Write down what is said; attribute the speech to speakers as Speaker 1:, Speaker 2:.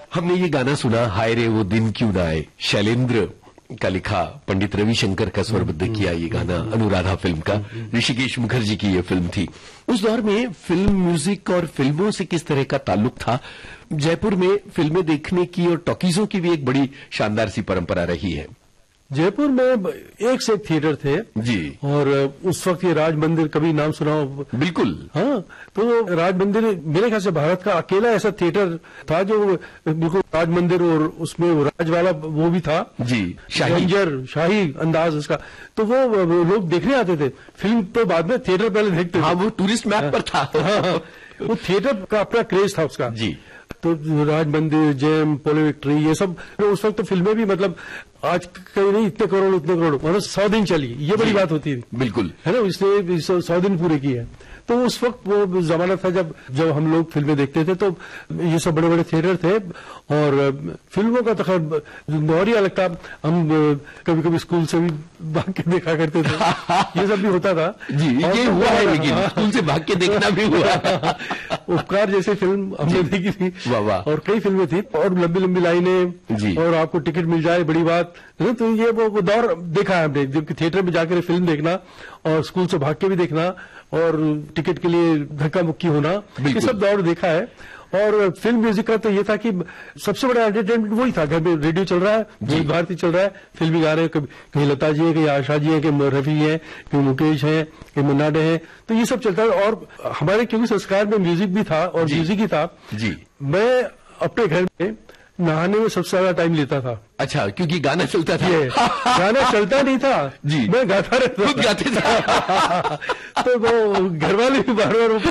Speaker 1: हमने ये गाना सुना, हाय रे वो दिन क्यों ना आए, शैलेंद्र का लिखा, पंडित रविशंकर का स्वरबद्ध किया ये गाना, अनुराधा फिल्म का, ऋषिकेश मुखर्जी की ये फिल्म थी। उस दौर में फिल्म म्यूजिक और फिल्मों से किस तरह का ताल्लुक था? जयपुर में फिल्में देखने की और टॉकीजों की भी एक बड़ी शानदार सी परंपरा रही है।
Speaker 2: जयपुर में एक से एक थिएटर थे
Speaker 1: जी,
Speaker 2: और उस वक्त ये राज मंदिर, कभी नाम सुना हो?
Speaker 1: बिल्कुल।
Speaker 2: हाँ, तो राज मंदिर मेरे ख्याल से भारत का अकेला ऐसा थिएटर था जो बिल्कुल राज मंदिर और उसमें राज वाला वो भी था
Speaker 1: जी,
Speaker 2: शाही अंदाज उसका। तो वो लोग देखने आते थे फिल्म, तो बाद में थिएटर पहले देखते थे।
Speaker 1: हाँ, वो टूरिस्ट मैप पर था।
Speaker 2: हाँ, वो थिएटर का अपना क्रेज था उसका
Speaker 1: जी।
Speaker 2: तो राज मंदिर, जेम, पोलो विक्ट्री, ये सब उस वक्त तो फिल्में भी मतलब आज कहीं नहीं, इतने करोड़ मतलब 100 दिन चली, ये बड़ी बात होती थी।
Speaker 1: बिल्कुल,
Speaker 2: है ना, इसने 100 दिन पूरे किए हैं। तो उस वक्त वो जमाना था जब हम लोग फिल्में देखते थे, तो ये सब बड़े बड़े थिएटर थे और फिल्मों का तो खैर दौर ही अलग था। हम कभी कभी स्कूल से भी भाग के देखा करते थे, ये सब भी होता था
Speaker 1: जी। ये हुआ है, लेकिन स्कूल से भाग के देखना भी हुआ।
Speaker 2: उपकार जैसे फिल्म हमने देखी थी,
Speaker 1: वाह,
Speaker 2: और कई फिल्में थी, और लंबी लंबी लाइनें, और आपको टिकट मिल जाए, बड़ी बात। तो ये वो दौर देखा है हमने, जबकि थिएटर में जाकर फिल्म देखना और स्कूल से भाग के भी देखना और टिकट के लिए धक्का मुक्की होना, ये सब दौर देखा है। और फिल्म म्यूजिक का तो ये था कि सबसे बड़ा एंटरटेनमेंट वही था। घर में रेडियो चल रहा है, विविध भारती चल रहा है, फिल्मी गा रहे हैं, कहीं लता जी है, कहीं आशा जी है, कहीं रफी है, कहीं मुकेश है, कहीं मुन्ना डे है, तो ये सब चलता है। और हमारे क्योंकि संस्कार में म्यूजिक भी था और म्यूजिक ही था
Speaker 1: जी।
Speaker 2: मैं अपने घर में नहाने में सबसे ज्यादा टाइम लेता था।
Speaker 1: अच्छा, क्योंकि गाना चलता था।
Speaker 2: गाना चलता नहीं था
Speaker 1: जी,
Speaker 2: मैं गाता रहता,
Speaker 1: खुद गाते थे।
Speaker 2: तो वो घर वाले भी बार बार